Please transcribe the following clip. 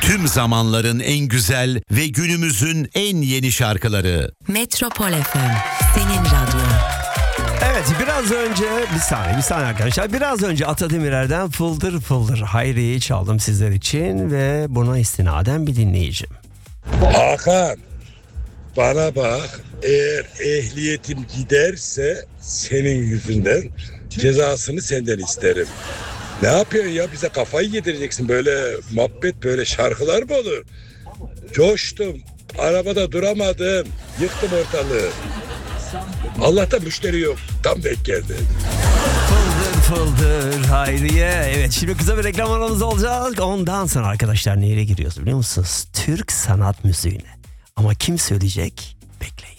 Tüm zamanların en güzel ve günümüzün en yeni şarkıları. Metropol FM, senin radyon. Evet, biraz önce bir saniye arkadaşlar. Biraz önce Ata Demirer'den Fıldır Fıldır Hayriye'yi çaldım sizler için ve buna istinaden bir dinleyicim. Hakan, bana bak, eğer ehliyetim giderse senin yüzünden cezasını senden isterim. Ne yapıyorsun ya, bize kafayı yedireceksin, böyle muhabbet, böyle şarkılar mı olur? Coştum, arabada duramadım, yıktım ortalığı. Allah'tan müşteri yok, tam denk geldi. Fıldır Fıldır Hayriye. Evet, şimdi kısa bir reklam aramız olacak. Ondan sonra arkadaşlar nereye giriyoruz biliyor musunuz? Türk sanat müziğine. Ama kim söyleyecek? Bekleyin.